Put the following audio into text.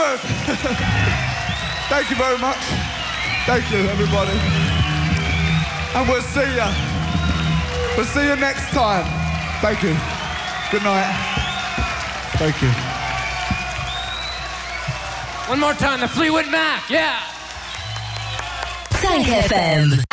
good. Thank you very much. Thank you, everybody. And we'll see you. We'll see you next time. Thank you. Good night. Thank you. One more time, the Fleetwood Mac, yeah. 5 FM.